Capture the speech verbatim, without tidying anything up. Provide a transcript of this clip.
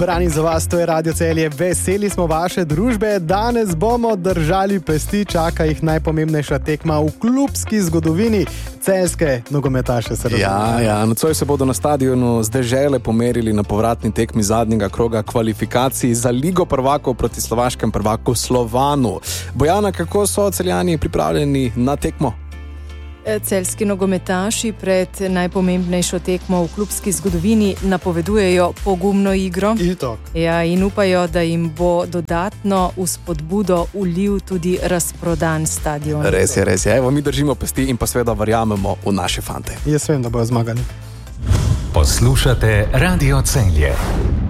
Brani za vas, to je Radio Celje. Veseli smo vaše družbe. Danes bomo držali pesti, čaka jih najpomembnejša tekma v klubski zgodovini. Celjske nogometaše se razume. Ja, ja, nocoj se bodo na stadionu z Dežele pomerili na povratni tekmi zadnjega kroga kvalifikacij za Ligo prvakov proti slovaškem prvaku Slovanu. Bojana, kako so Celjani pripravljeni na tekmo? Celjski nogometaši pred najpomembnejšo tekmo v klubski zgodovini napovedujejo pogumno igro. Ja, in upajo, da jim bo dodatno v spodbudo ulil tudi razprodan stadion. Res je, res je. Evo, mi držimo pesti in pa seveda verjamemo v naše fante. Jaz vem, da bojo zmagali. Poslušate Radio Celje.